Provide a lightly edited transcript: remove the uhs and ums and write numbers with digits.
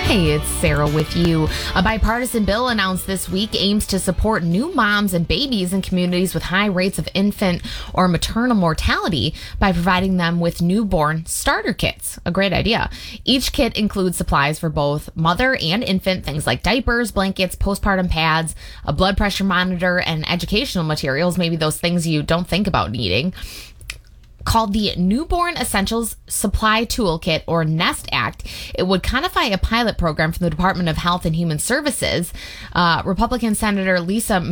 Hey, it's Sarah with you. A bipartisan bill announced this week aims to support new moms and babies in communities with high rates of infant or maternal mortality by providing them with newborn starter kits. A great idea. Each kit includes supplies for both mother and infant, things like diapers, blankets, postpartum pads, a blood pressure monitor, and educational materials, maybe those things you don't think about needing. Called the Newborn Essentials Supply Toolkit, or NEST Act. It would codify a pilot program from the Department of Health and Human Services. Republican Senator Lisa